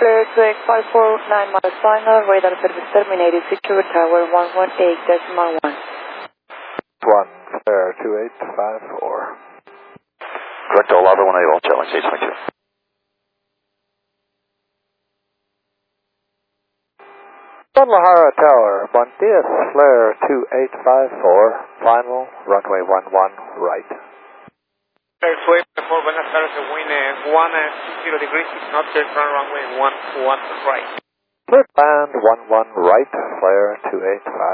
Flare 2854, 9 miles final, radar service terminated, secure tower 118.1. 1, Flare 2854. Direct to 11, 180, all challenge 822. Guadalajara Tower, Montias, Flare 2854, final, runway 11 right. Flare 2854, buenas tardes, wind 160 degrees, 6 knots, turn runway 11 right. Clear land 11 right, Flare 2854.